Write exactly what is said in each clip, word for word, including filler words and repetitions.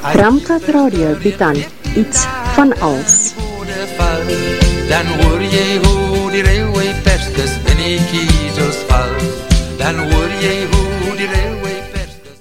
Ramkat Radio bied aan iets van als. Dan hoor jy hoe die railway perskes in die kiezels val. Dan hoor jy hoe die railway perskes.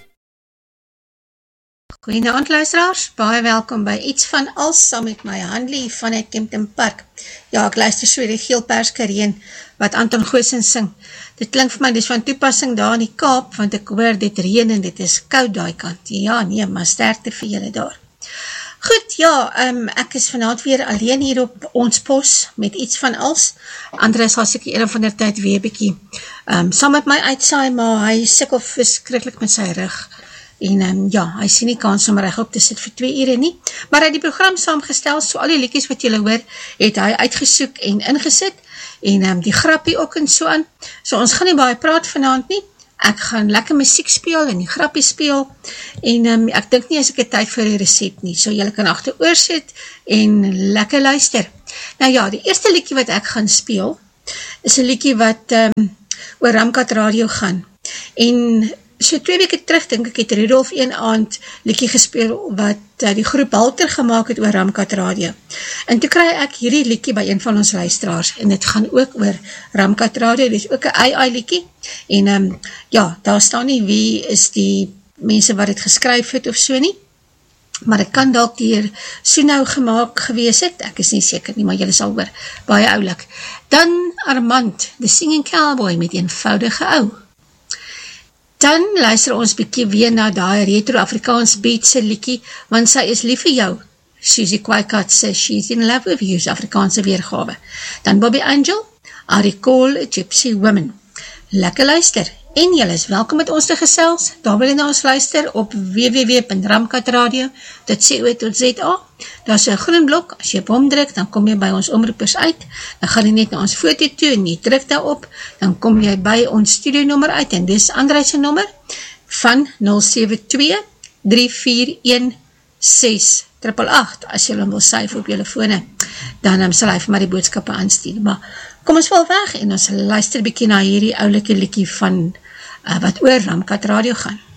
Goeienaand luisteraars, baie welkom by iets van als saam met my Handlie vanuit Kempton Park. Ja, ek luister so die geel perskareen wat Anton Goossens sing. Dit klink vir my, dit is van toepassing daar in die Kaap, want ek hoor dit reën en dit is koud daai kant. Ja, nee, maar sterkte vir julle daar. Goed, ja, um, ek is vanavond weer alleen hier op ons pos met iets van als. Andres gaan seker een van der tyd weer bykie um, saam met my uitsaai, maar hy sikkel verskrikkelijk met sy rug. En um, ja, hy sien nie kans om reg op te sit vir twee ure nie. Maar hy het die program saamgestel, so al die liedjies wat julle hoor, het hy uitgesoek en ingesit. En um, die grappie ook en so aan. So ons gaan nie baie praat vanavond nie. Ek gaan lekker muziek speel en die grappie speel en um, ek dink nie as ek het tyd vir die recept nie, so jylle kan agteroor sit en lekker luister. Nou ja, die eerste liedjie wat ek gaan speel is een liedjie wat um, oor Ramkat Radio gaan en so twee weke terug, denk ek, het Rudolf een aand liedjie gespeel wat uh, die groep Halter gemaakt het oor Ramkat Radio. En toe kry ek hierdie liedjie by een van ons luisteraars en het gaan ook oor Ramkat Radio, dit is ook een ei ei liedjie en um, ja, daar staan nie wie is die mense wat het geskryf het of so nie, maar het kan dalk dier so nou gemaakt gewees het, ek is nie seker nie, maar jylle sal hoor, baie oulik. Dan Armand, The Singing Cowboy met eenvoudige ou. Dan luister ons bykie weer na die retro-Afrikaans beatse liedjie, want sy is lief vir jou. Susie Kwaikat sê, she's in love with you, Afrikaanse weergawe. Dan Bobby Angel, I recall a gypsy woman. Lekker luister, en jylle is welkom met ons te gesels, daar wil jy na ons luister op w w w punt ramkat radio dot co dot za. Daar is een groen blok, as jy op hom druk, dan kom jy by ons omroepers uit, dan gaan jy net na ons foto toe en jy druk daarop, dan kom jy by ons studio nommer uit, en dis Andrijse nommer van nul sewe twee drie vier een ses agt agt agt, as jy hom wil syf op jylle fone, dan um, sal hy vir my die boodskappe aanstuur, maar kom ons val weg, en ons luister bykie na hierdie oulike liedjie van, uh, wat oor Ramkat Radio gaan.